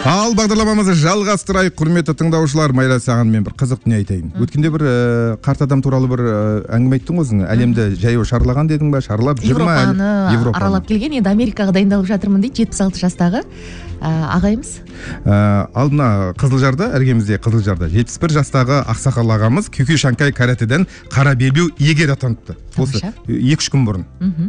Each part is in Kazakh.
Ал бағдарламамызды жалғастырайық, құрметті тыңдаушылар. Майра, саған мен бір қызық дүние айтайын. Өткенде бір қарт адам туралы бір әңгіме айттың өзің. Әлемді жаяу шарлаған дедің ба? Шарлап жүр ма? Европаны аралап келген. Енді Америкаға дайындалып жатырмын дейді 76 жастағы ағайымыз. Ал мына Қызылжарда, іргемізде Қызылжарда 71 жастағы ақсақал ағамыз Кюкю Шанкай каратэден қара белбеу иегері атаныпты. Осы 2-3 күн бұрын.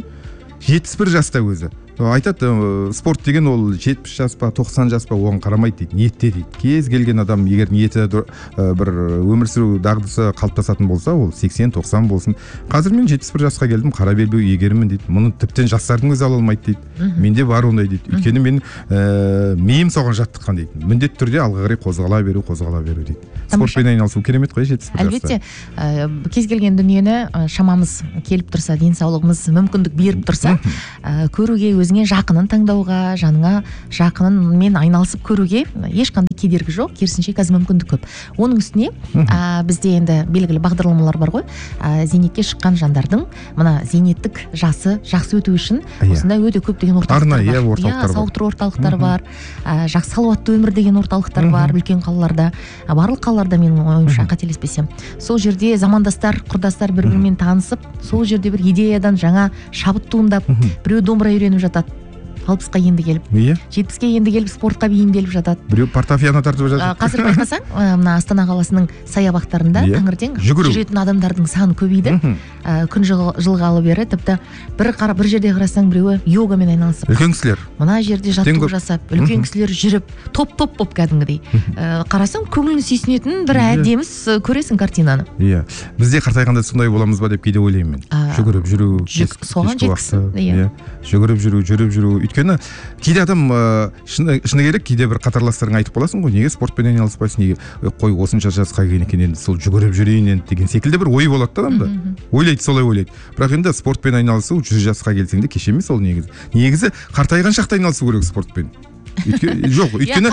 71 жаста өзі. Айтады, спорт деген ол 70 жас па, 90 жас па, оған қарамайды дейді, ниетте дейді. Кез келген адам егер ниеті бір өмір сүру дағдысы қалыптасатын болса, ол 80-90 болсын. Қазір мен 71 жасқа келдім, қара белбеу иегерімін дейді. Мұны тіптен жастардың өзі ала алмайды дейді. Менде бар ондай дейді. Өйткені мен миым соған жаттыққан дейді. Міндетті түрде алға қарай қозғала беру дейді. Спортпен айналысу керемет қой 71 жаста. Әлбетте, кез келген дүниені шамамыз келіп тұрса, денсаулығымыз мүмкіндік беріп тұрса, көруге, өзіңе жақынын таңдауға, жаныңа жақынымен айналысып көруге ешқандай кедергі жоқ, керісінше қазір мүмкіндік көп. Оның үстіне бізде енді белгілі бағдарламалар бар ғой, зейнетке шыққан жандардың мына зейнеттік жасы жақсы өту үшін осындай өте көптеген орталықтар бар. Сауықтыру орталықтары бар, жақсы салауатты өмір деген орталықтар бар үлкен қалаларда, барлық қалаларда менің ойымша қателеспесем. Сол жерде замандастар, құрдастар бір-бірімен танысып, сол жерде бір идеядан жаңа шабыт туындап, біреу домбыра үйреніп жатады, 60-қа енді келіп, 70-ке енді келіп спортқа бейімделіп жатады. Біреу портофияны тартып жатады. Қазір байқасаң, мына Астана қаласының саябақтарында таңертең жүретін адамдардың саны көбейді. Күн жылғалы бері тіпті бір жерде қарасаң біреуі йогамен айналысып. Үлкен кісілер. Мына жерде жаттығу жасап, үлкен кісілер жүріп, топ болып кәдімгідей. Қарасаң, көңілін сүйсінетін бір әдеміс көресің картинаны. Иә. Бізде қартайғанда сондай боламыз ба деп кейде ойлаймын мен. Жүгіріп жүру, соған жеткісін. Жүгіріп жүру. Өйткені кейде адам шыны керек, кейде бір қатарластарың айтып қаласың ғой, неге спортпен айналыспайсың, неге қой осынша жасқа келген екен, енді сол жүгіріп жүрейін деген секілді бір ой болады да адамда. Солай ойлайды. Бірақ енді спортпен айналысу 100 жасқа келсең де кеш емес ол негізі. Негізі қартайған шақта айналысу керек спортпен. Өйткені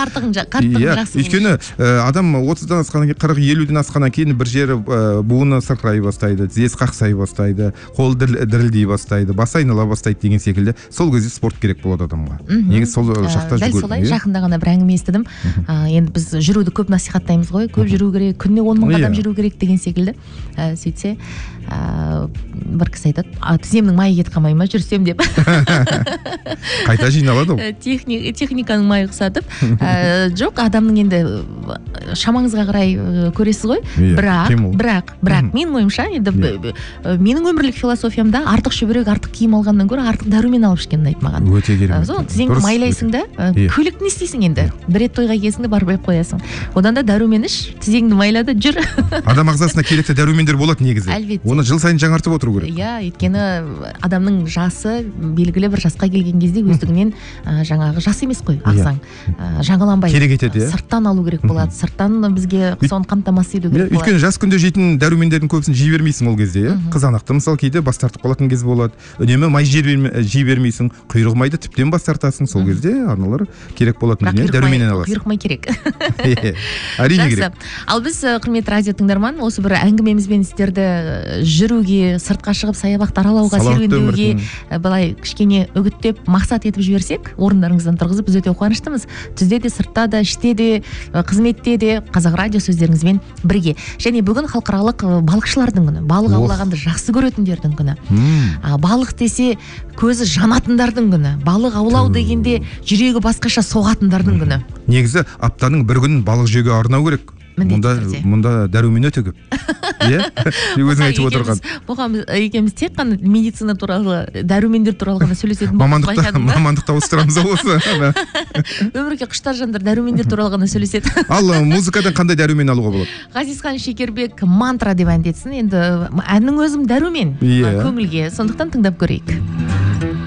адам 30-дан асқаннан кейін, 40-50-ден асқаннан кейін бір жері буыны сырқырай бастайды, тізесі қақсай бастайды, қол дірілдей бастайды, басы айнала бастайды деген секілді. Сол кезде спорт керек болады адамға. Негізі сол шақта жүгіру. Дәл солай, жақында ғана бір әңгіме естідім. Енді біз жүруді көп насихаттаймыз ғой, көп жүру керек, күніне 10 мың адам жүру керек деген секілді. Сөйтсе, бір кісі айтады, тіземнің майы кетіп қалмай ма жүрсем деп. Қайта жиналады ол. Техниканың майы ұқсатып. Жоқ, адамның енді шамаңызға қарай көресіз ғой. Бірақ менің ойымша, енді менің өмірлік философиямда артық шүберек, артық киім алғаннан гөрі артық дәрумен алып ішкен ұнайды маған. Өте керемет. Тізеңді майлайсың да, көлікті не істейсің енді? Бір рет тойға келсің де барып қоясың. Одан да дәрумен іш, тізеңді майлады, жүр. Адам ағзасына керекті дәрумендер болады негізі. Әлбетте. Оны жыл сайын жаңартып отыру керек. Иә, өйткені адамның жасы белгілі бір жасқа келген кезде өздігінен жаңағы жас емес қой, ағзаң. Жаңаланбай. Керек етеді, сырттан алу керек болады. Сырттан бізге соны қамтамасыз ету керек болады. Өйткені жас күнде жейтін дәрумендердің көбісін жей бермейсің ол кезде, қызанақты мысалы кейде бас тартып қалатын кез болады. Үнемі май жей бермейсің, құйрық майды тіптен бас тартасың. Сол кезде аналар керек болатын дүние дәруменнен аласың. Құйрық май керек. Әрине керек. Ал біз, құрметті радио тыңдарман, осы бір әңгімемізбен сіздерді жүруге, сыртқа шығып саябақты аралауға, серуендеуге былай кішкене үгіттеп, мақсат етіп жіберсек, орындарыңыздан тұрғызып, біз өте қуаныштымыз. Түзде де, сыртта да, іште де, қызметте де Қазақ радио сөздеріңізбен бірге. Және бүгін халықаралық балықшылардың күні, балық аулағанды жақсы көретіндердің күні. Балық десе көзі жанатындардың күні. Балық аулау дегенде жүрегі басқаша соғатындардың күні. Негізі аптаның бір күнін балық жеуге арнау керек. Мұнда дәрумен өте көп. Иә? Өзің айтып отырған. Бұған екеуміз тек қана медицина туралы, дәрумендер туралы ғана сөйлесетін мамандықта ауыстырамыз осы. Өмірге құштар жандар дәрумендер туралы ғана сөйлеседі. Ал музыкадан қандай дәрумен алуға болады? Ғазизхан Шекербек мантра деп әндетсін. Енді әннің өзім дәрумен көңілге. Сондықтан тыңдап көрейік.